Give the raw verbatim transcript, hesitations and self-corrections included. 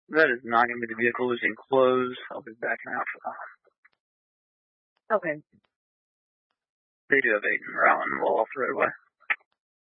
That is not going to be the vehicle is enclosed. I'll be backing out for that. Okay. They do have eight in Rowan, well off the roadway.